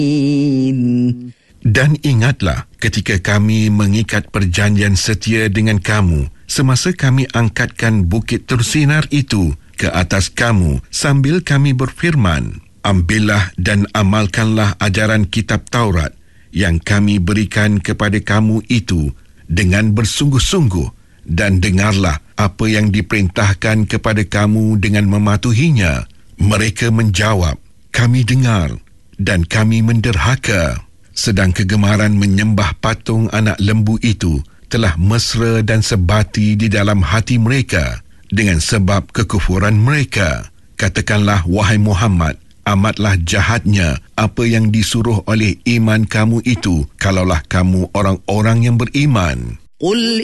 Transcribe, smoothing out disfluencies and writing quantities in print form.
Dan ingatlah ketika kami mengikat perjanjian setia dengan kamu semasa kami angkatkan bukit tersinar itu ke atas kamu sambil kami berfirman, ambillah dan amalkanlah ajaran kitab Taurat yang kami berikan kepada kamu itu dengan bersungguh-sungguh dan dengarlah apa yang diperintahkan kepada kamu dengan mematuhinya. Mereka menjawab, kami dengar dan kami menderhaka. Sedang kegemaran menyembah patung anak lembu itu telah mesra dan sebati di dalam hati mereka dengan sebab kekufuran mereka. Katakanlah, wahai Muhammad, amatlah jahatnya apa yang disuruh oleh iman kamu itu, kalaulah kamu orang-orang yang beriman.